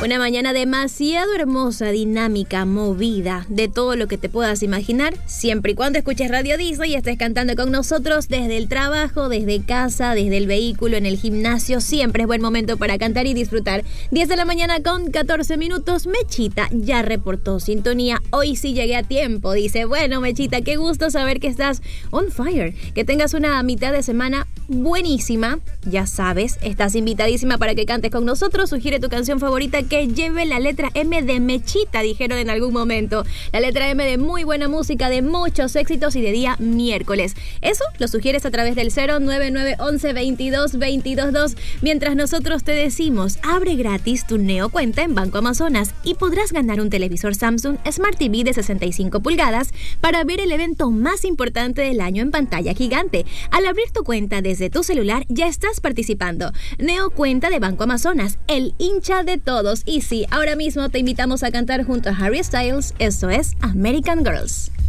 Una mañana demasiado hermosa, dinámica, movida, de todo lo que te puedas imaginar, siempre y cuando escuches Radio Disney y estés cantando con nosotros desde el trabajo, desde casa, desde el vehículo, en el gimnasio. Siempre es buen momento para cantar y disfrutar. 10 de la mañana con 14 minutos. Mechita ya reportó sintonía. Hoy sí llegué a tiempo. Dice, bueno, Mechita, qué gusto saber que estás on fire, que tengas una mitad de semana buenísima. Ya sabes, estás invitadísima para que cantes con nosotros. Sugiere tu canción favorita que lleve la letra M de Mechita, dijeron en algún momento. La letra M de muy buena música, de muchos éxitos y de día miércoles. Eso lo sugieres a través del 09911-22-222. Mientras nosotros te decimos, abre gratis tu Neo cuenta en Banco Amazonas y podrás ganar un televisor Samsung Smart TV de 65 pulgadas para ver el evento más importante del año en pantalla gigante. Al abrir tu cuenta desde tu celular ya estás participando. Neo cuenta de Banco Amazonas, el hincha de todos. Y sí, ahora mismo te invitamos a cantar junto a Harry Styles. Esto es American Girls.